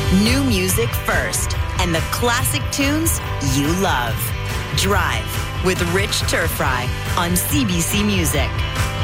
New music first, and the classic tunes you love. Drive with Rich Turfry on CBC Music.